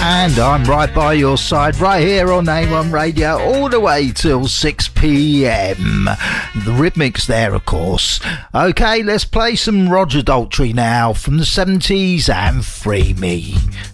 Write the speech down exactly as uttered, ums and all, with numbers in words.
And I'm right by your side, right here on A one Radio, all the way till six p.m. The Rhythmics there, of course. Okay, let's play some Roger Daltrey now from the seventies and Free Me.